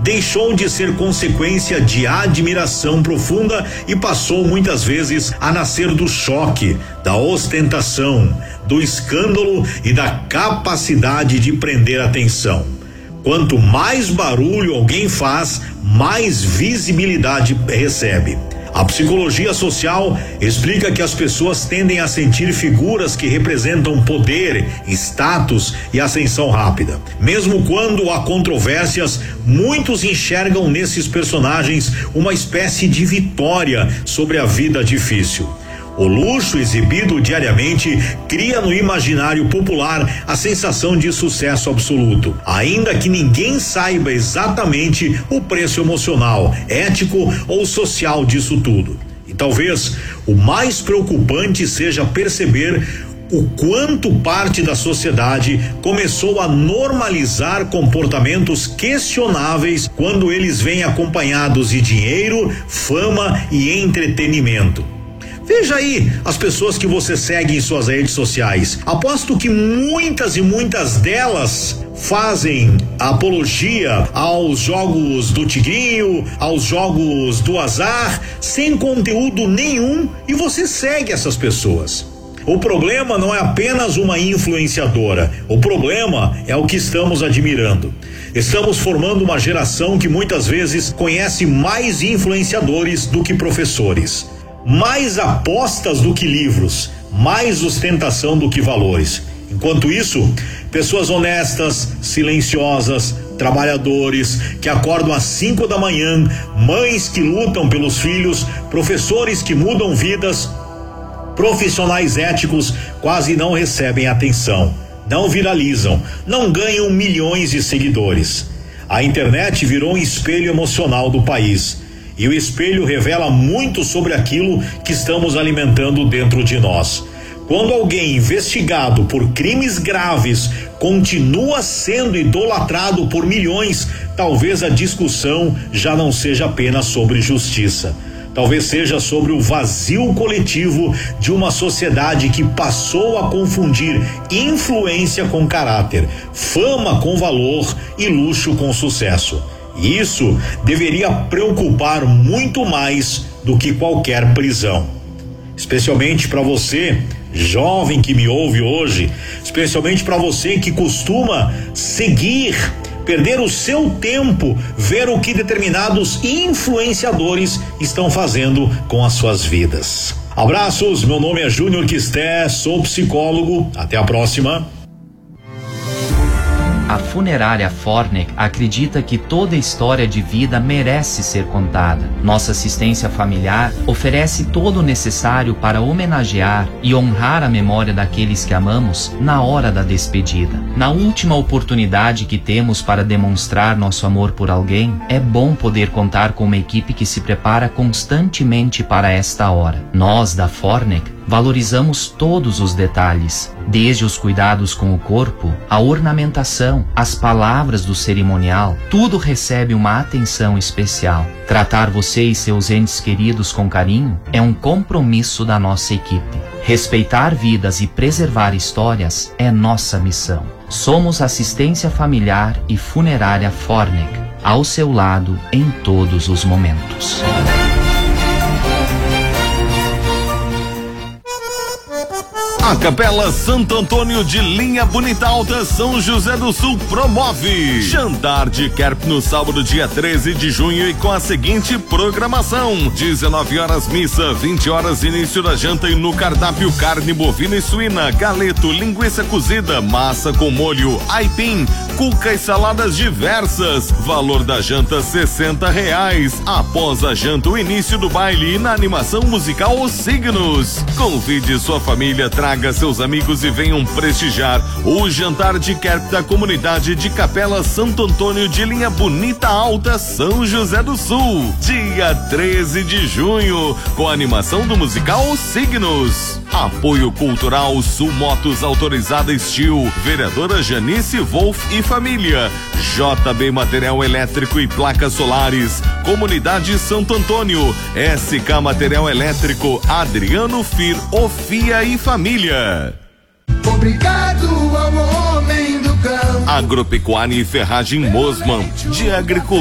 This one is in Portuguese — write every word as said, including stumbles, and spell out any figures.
deixou de ser consequência de admiração profunda e passou muitas vezes a nascer do choque, da ostentação, do escândalo e da capacidade de prender atenção. Quanto mais barulho alguém faz, mais visibilidade recebe. A psicologia social explica que as pessoas tendem a sentir figuras que representam poder, status e ascensão rápida. Mesmo quando há controvérsias, muitos enxergam nesses personagens uma espécie de vitória sobre a vida difícil. O luxo exibido diariamente cria no imaginário popular a sensação de sucesso absoluto, ainda que ninguém saiba exatamente o preço emocional, ético ou social disso tudo. E talvez o mais preocupante seja perceber o quanto parte da sociedade começou a normalizar comportamentos questionáveis quando eles vêm acompanhados de dinheiro, fama e entretenimento. Veja aí as pessoas que você segue em suas redes sociais. Aposto que muitas e muitas delas fazem apologia aos jogos do tigrinho, aos jogos do azar, sem conteúdo nenhum, e você segue essas pessoas. O problema não é apenas uma influenciadora, o problema é o que estamos admirando. Estamos formando uma geração que muitas vezes conhece mais influenciadores do que professores. Mais apostas do que livros, mais ostentação do que valores. Enquanto isso, pessoas honestas, silenciosas, trabalhadores que acordam às cinco da manhã, mães que lutam pelos filhos, professores que mudam vidas, profissionais éticos quase não recebem atenção, não viralizam, não ganham milhões de seguidores. A internet virou um espelho emocional do país. E o espelho revela muito sobre aquilo que estamos alimentando dentro de nós. Quando alguém investigado por crimes graves continua sendo idolatrado por milhões, talvez a discussão já não seja apenas sobre justiça. Talvez seja sobre o vazio coletivo de uma sociedade que passou a confundir influência com caráter, fama com valor e luxo com sucesso. Isso deveria preocupar muito mais do que qualquer prisão. Especialmente para você, jovem que me ouve hoje, especialmente para você que costuma seguir, perder o seu tempo, ver o que determinados influenciadores estão fazendo com as suas vidas. Abraços, meu nome é Júnior Quisté, sou psicólogo, até a próxima. A funerária Fornec acredita que toda história de vida merece ser contada. Nossa assistência familiar oferece todo o necessário para homenagear e honrar a memória daqueles que amamos na hora da despedida. Na última oportunidade que temos para demonstrar nosso amor por alguém, é bom poder contar com uma equipe que se prepara constantemente para esta hora. Nós, da Fornec, valorizamos todos os detalhes, desde os cuidados com o corpo, a ornamentação, as palavras do cerimonial, tudo recebe uma atenção especial. Tratar você e seus entes queridos com carinho é um compromisso da nossa equipe. Respeitar vidas e preservar histórias é nossa missão. Somos assistência familiar e funerária Fornec, ao seu lado em todos os momentos. A Capela Santo Antônio de Linha Bonita Alta São José do Sul promove jantar de Kerp no sábado dia treze de junho e com a seguinte programação: dezenove horas missa, vinte horas início da janta e no cardápio carne bovina e suína, galeto, linguiça cozida, massa com molho, aipim, cuca e saladas diversas. Valor da janta sessenta reais. Após a janta, o início do baile e na animação musical Os Signos. Convide sua família, traga seus amigos e venham prestigiar o jantar de Kerp da comunidade de Capela Santo Antônio de Linha Bonita Alta, São José do Sul, dia treze de junho, com a animação do musical Os Signos. Apoio Cultural Sul Motos Autorizada Steel, vereadora Janice Wolf e família, J B Material Elétrico e Placas Solares, Comunidade Santo Antônio, S K Material Elétrico, Adriano Fir, Ofia e família. Obrigado ao homem do campo. Agropecuária e Ferragem Mosman, de agricultura.